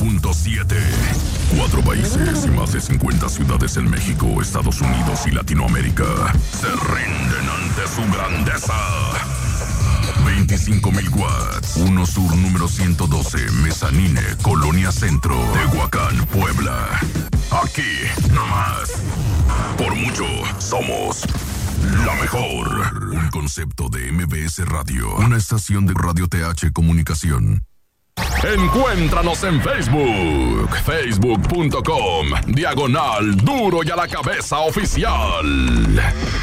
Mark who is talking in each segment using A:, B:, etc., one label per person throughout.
A: 97.7. 4 países y más de 50 ciudades en México, Estados Unidos y Latinoamérica se rinden ante su grandeza. 25,000 watts. 1 Sur número 112, Mezanine, Colonia Centro, Tehuacán, Puebla. Aquí, nomás. Por mucho, somos la mejor. Un concepto de MBS Radio. Una estación de Radio TH Comunicación. Encuéntranos en Facebook. Facebook.com/Duro y a la Cabeza Oficial.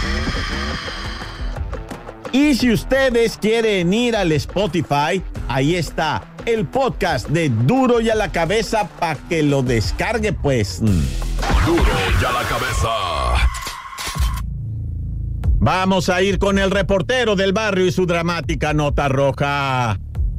B: Y si ustedes quieren ir al Spotify, ahí está el podcast de Duro y a la Cabeza para que lo descargue, pues.
A: Duro y a la Cabeza.
B: Vamos a ir con el reportero del barrio y su dramática nota roja.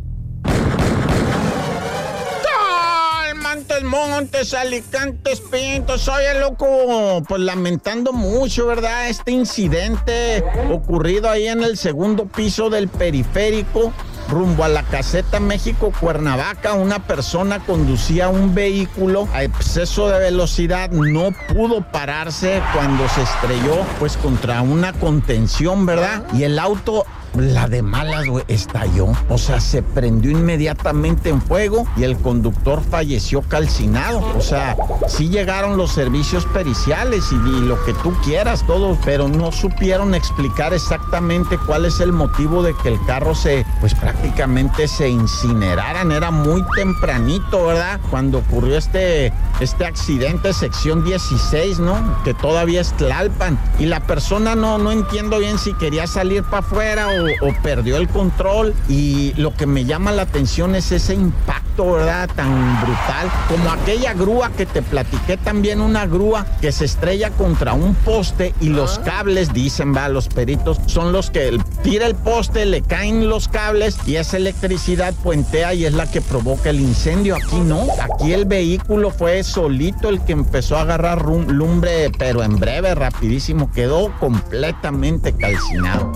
B: Montes, Alicantes, Pintos, oye, loco, pues lamentando mucho, ¿verdad? Este incidente ocurrido ahí en el segundo piso del periférico, rumbo a la caseta México-Cuernavaca. Una persona conducía un vehículo a exceso de velocidad, no pudo pararse cuando se estrelló, pues, contra una contención, ¿verdad? Y el auto, la de malas, güey, estalló. O sea, se prendió inmediatamente en fuego y el conductor falleció calcinado. O sea, sí llegaron los servicios periciales y lo que tú quieras, todo, pero no supieron explicar exactamente cuál es el motivo de que el carro prácticamente se incineraran. Era muy tempranito, ¿verdad? Cuando ocurrió este accidente, sección 16, ¿no? Que todavía es Tlalpan. Y la persona no entiendo bien si quería salir para afuera o perdió el control. Y lo que me llama la atención es ese impacto, ¿verdad? Tan brutal. Como aquella grúa que te platiqué también, una grúa que se estrella contra un poste y los cables, dicen, va, los peritos, son los que tira el poste, le caen los cables y esa electricidad puentea y es la que provoca el incendio. Aquí no, aquí el vehículo fue solito el que empezó a agarrar lumbre, pero en breve, rapidísimo, quedó completamente calcinado.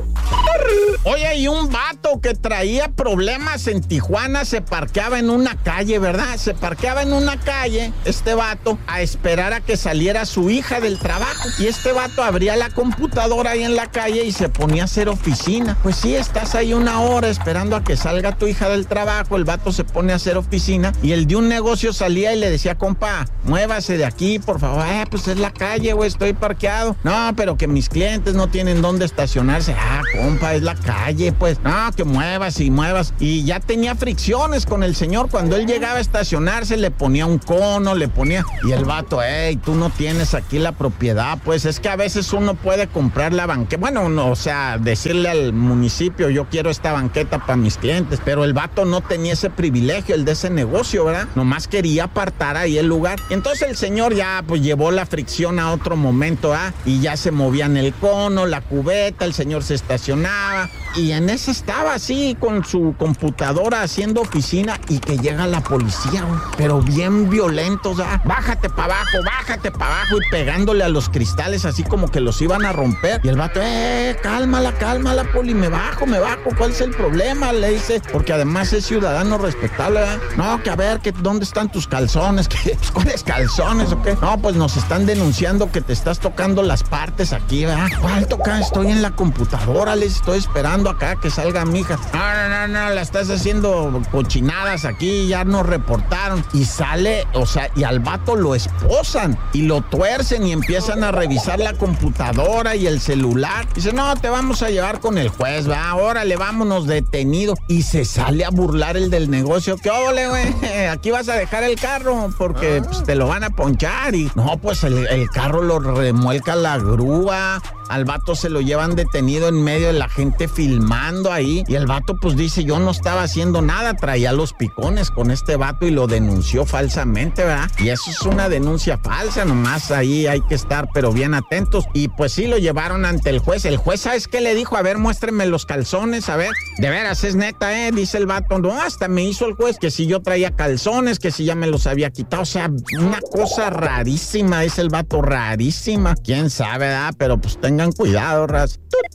B: Oye, y un vato que traía problemas en Tijuana se parqueaba en una calle, ¿verdad? Se parqueaba en una calle, este vato, a esperar a que saliera su hija del trabajo. Y este vato abría la computadora ahí en la calle y se ponía a hacer oficina. Pues sí, estás ahí una hora esperando a que salga tu hija del trabajo, el vato se pone a hacer oficina y el de un negocio salía y le decía, compa, muévase de aquí, por favor. Pues es la calle, güey, estoy parqueado. No, pero que mis clientes no tienen dónde estacionarse. Compa, es la calle, pues. No, que muevas y muevas. Y ya tenía fricciones con el señor. Cuando él llegaba a estacionarse, le ponía un cono, y el vato, tú no tienes aquí la propiedad. Pues es que a veces uno puede comprar la banqueta. Bueno, no, o sea, decirle al municipio, yo quiero esta banqueta para mis clientes. Pero el vato no tenía ese privilegio, el de ese negocio, ¿verdad? Nomás quería apartar ahí el lugar. Y entonces el señor ya, pues, llevó la fricción a otro momento, y ya se movían el cono, la cubeta, el señor se estacionaba. Y en ese estaba así, con su computadora haciendo oficina, y que llega la policía, güey, pero bien violentos, bájate para abajo, y pegándole a los cristales así como que los iban a romper. Y el vato, cálmala, poli, me bajo, ¿cuál es el problema? Le dice, porque además es ciudadano respetable, ¿verdad? No, que a ver, que ¿dónde están tus calzones? ¿Cuáles calzones o qué? No, pues nos están denunciando que te estás tocando las partes aquí, ¿verdad? ¿Cuál toca? Estoy en la computadora, les estoy esperando acá que salga mi hija. No, la estás haciendo cochinadas aquí, ya nos reportaron. Y sale, o sea, y al vato lo esposan y lo tuercen y empiezan a revisar la computadora y el celular. Dice, no, te vamos a llevar con el juez, va, órale, vámonos, detenido. Y se sale a burlar el del negocio. ¿Qué óvole, güey? Aquí vas a dejar el carro porque pues, te lo van a ponchar. Y no, pues el carro lo remuelca la grúa. Al vato se lo llevan detenido en medio de la gente filmando ahí. Y el vato pues dice, yo no estaba haciendo nada, traía los picones con este vato y lo denunció falsamente, ¿verdad? Y eso es una denuncia falsa, nomás ahí hay que estar pero bien atentos. Y pues sí, lo llevaron ante el juez. El juez, ¿sabes qué le dijo? A ver, muéstrenme los calzones, a ver. De veras, es neta, dice el vato. No, hasta me hizo el juez que si yo traía calzones, que si ya me los había quitado. O sea, una cosa rarísima, dice el vato, rarísima. ¿Quién sabe, verdad? Pero pues tengan cuidado, ras.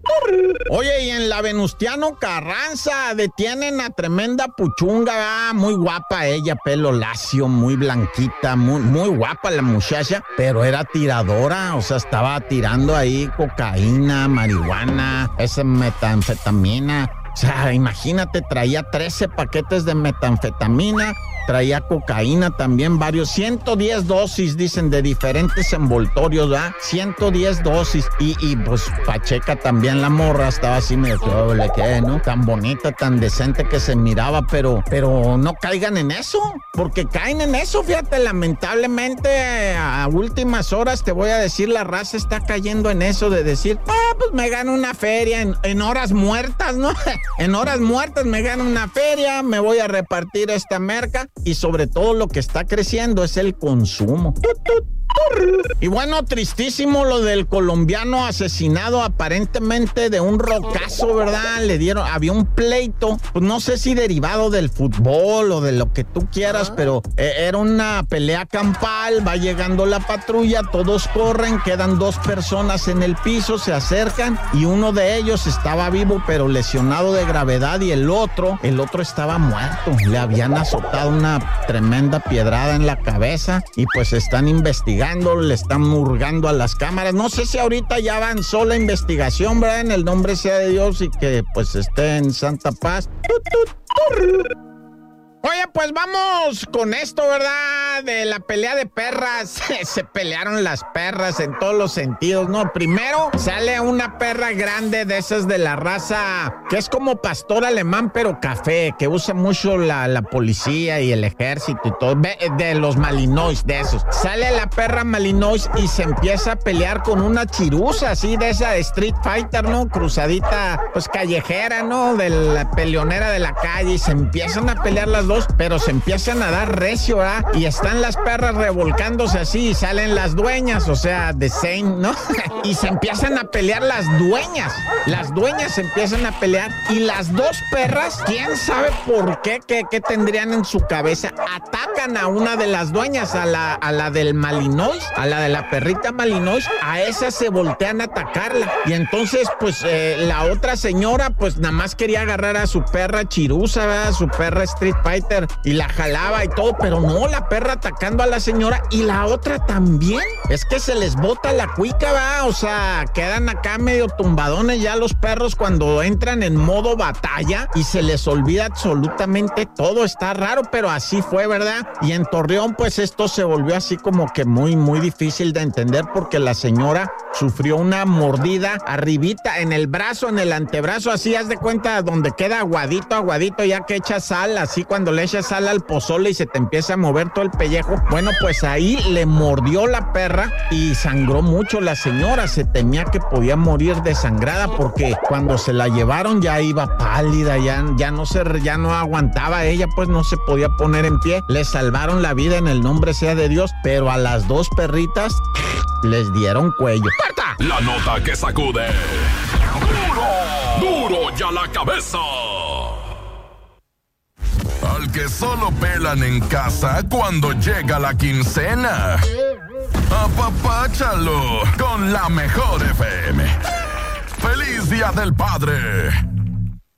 B: Oye, y en la Venustiano Carranza detienen a tremenda puchunga, muy guapa ella, pelo lacio, muy blanquita, muy guapa la muchacha, pero era tiradora, o sea, estaba tirando ahí cocaína, marihuana, esa metanfetamina. O sea, imagínate, traía 13 paquetes de metanfetamina, traía cocaína también, varios, 110 dosis, dicen, de diferentes envoltorios, ¿verdad? 110 dosis. Y pues pacheca también la morra, estaba así medio, ¿qué, no? Tan bonita, tan decente que se miraba, pero no caigan en eso, porque caen en eso, fíjate, lamentablemente a últimas horas, te voy a decir, la raza está cayendo en eso de decir, pues me gano una feria en horas muertas, ¿no? En horas muertas me gano una feria, me voy a repartir esta merca. Y sobre todo lo que está creciendo es el consumo. Y bueno, tristísimo lo del colombiano asesinado aparentemente de un rocazo, ¿verdad? Había un pleito, pues no sé si derivado del fútbol o de lo que tú quieras, pero era una pelea campal, va llegando la patrulla, todos corren, quedan 2 personas en el piso, se acercan y uno de ellos estaba vivo pero lesionado de gravedad y el otro estaba muerto, le habían azotado una tremenda piedrada en la cabeza y pues están investigando, le están hurgando a las cámaras. No sé si ahorita ya avanzó la investigación, ¿verdad? En el nombre sea de Dios y que pues esté en santa paz. Oye, pues vamos con esto, ¿verdad? De la pelea de perras. Se pelearon las perras en todos los sentidos, ¿no? Primero sale una perra grande de esas de la raza que es como pastor alemán, pero café, que usa mucho la policía y el ejército y todo. De los Malinois, de esos. Sale la perra Malinois y se empieza a pelear con una chirusa, así, de esa de Street Fighter, ¿no? Cruzadita, pues callejera, ¿no? De la peleonera de la calle. Y se empiezan a pelear las dos, pero se empiezan a dar recio, ¿verdad? Y están las perras revolcándose así y salen las dueñas, o sea, the same, ¿no? Y se empiezan a pelear las dueñas se empiezan a pelear y las 2 perras, quién sabe por qué, qué tendrían en su cabeza, atacan a una de las dueñas, a la del Malinois, a la de la perrita Malinois, a esa se voltean a atacarla y entonces pues la otra señora pues nada más quería agarrar a su perra chirusa, ¿verdad? Su perra Street Fighter y la jalaba y todo, pero no, la perra atacando a la señora y la otra también. Es que se les bota la cuica, va, o sea, quedan acá medio tumbadones ya los perros cuando entran en modo batalla y se les olvida absolutamente todo. Está raro, pero así fue, ¿verdad? Y en Torreón, pues esto se volvió así como que muy, muy difícil de entender porque la señora sufrió una mordida arribita en el brazo, en el antebrazo, así, haz de cuenta, donde queda aguadito, ya que echa sal, así cuando le echas sal al pozole y se te empieza a mover todo el pellejo. Bueno, pues ahí le mordió la perra y sangró mucho la señora. Se temía que podía morir desangrada porque cuando se la llevaron ya iba pálida, ya no aguantaba ella, pues no se podía poner en pie. Le salvaron la vida en el nombre sea de Dios, pero a las 2 perritas les dieron cuello.
A: ¡Corta! La nota que sacude. ¡Duro ya la cabeza! Al que solo pelan en casa cuando llega la quincena. Apapáchalo con la mejor FM. ¡Feliz Día del Padre!